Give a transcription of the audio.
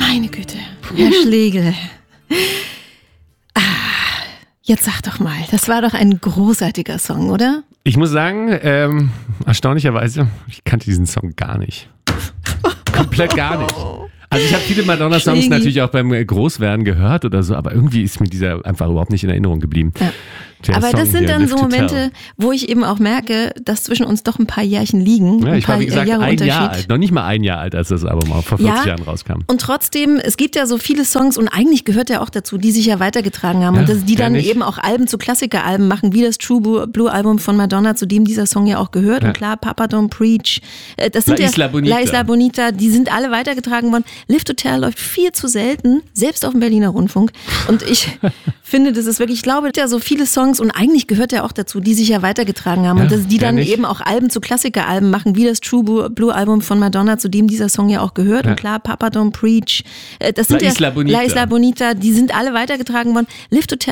Meine Güte, Herr Schlegel. Jetzt sag doch mal, das war doch ein großartiger Song, oder? Ich muss sagen, erstaunlicherweise, ich kannte diesen Song gar nicht. Komplett gar nicht. Also ich habe viele Madonna-Songs natürlich auch beim Großwerden gehört oder so, aber irgendwie ist mir dieser einfach überhaupt nicht in Erinnerung geblieben. Ja. Aber Song das sind hier, dann Live so to Momente, Tell. wo ich eben auch merke, dass zwischen uns doch ein paar Jährchen liegen. Ja, ich war wie gesagt Jahre ein Unterschied. Jahr alt, noch nicht mal ein Jahr alt, als das Album auch vor 40 Jahren rauskam. Und trotzdem, es gibt ja so viele Songs und eigentlich gehört ja auch dazu, die sich ja weitergetragen haben Ja, und dass die dann nicht. eben auch Alben zu Klassikeralben machen, wie das True Blue Album von Madonna, zu dem dieser Song ja auch gehört. Ja. Und klar, Papa Don't Preach, das sind La Isla Bonita. La Isla Bonita, die sind alle weitergetragen worden. Live to Tell läuft viel zu selten, selbst auf dem Berliner Rundfunk. Und ich finde, das ist wirklich, ich glaube, ja so viele Songs und eigentlich gehört ja auch dazu, die sich ja weitergetragen haben und dass die dann nicht. eben auch Alben zu Klassikeralben machen, wie das True Blue Album von Madonna, zu dem dieser Song ja auch gehört. Ja. Und klar, Papa Don't Preach, das sind La Isla Bonita. La Isla Bonita, die sind alle weitergetragen worden. Live to Tell